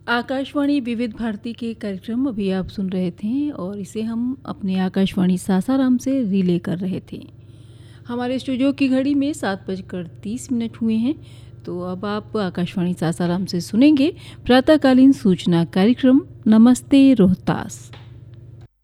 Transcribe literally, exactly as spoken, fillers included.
आकाशवाणी विविध भारती के कार्यक्रम अभी आप सुन रहे थे और इसे हम अपने आकाशवाणी सासाराम से रिले कर रहे थे। हमारे स्टूडियो की घड़ी में सात बजकर तीस मिनट हुए हैं। तो अब आप आकाशवाणी सासाराम से सुनेंगे प्रातःकालीन सूचना कार्यक्रम नमस्ते रोहतास।